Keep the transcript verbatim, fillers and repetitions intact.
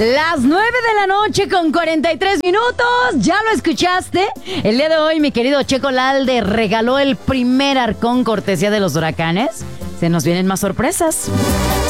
Las nueve de la noche con cuarenta y tres minutos. ¿Ya lo escuchaste? El día de hoy mi querido Checo Lalde regaló el primer arcón cortesía de los huracanes. Se nos vienen más sorpresas.